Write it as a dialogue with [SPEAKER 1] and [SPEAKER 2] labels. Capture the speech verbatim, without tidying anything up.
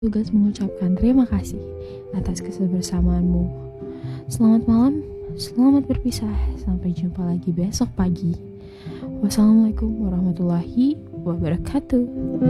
[SPEAKER 1] tugas mengucapkan terima kasih atas kebersamaanmu. Selamat malam, selamat berpisah, sampai jumpa lagi besok pagi. Wassalamualaikum warahmatullahi wabarakatuh.